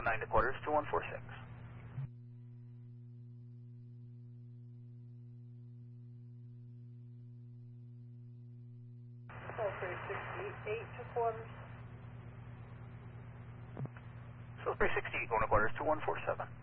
9 to quarters, 2146. So 368 to quarters. So 368 going to quarters, 2147.